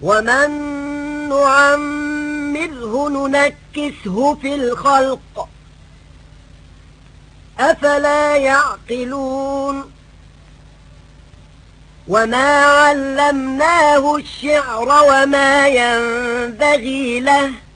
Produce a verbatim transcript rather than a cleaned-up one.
ومن نعمره ننكسه في الخلق أفلا يعقلون وما علمناه الشعر وما ينبغي له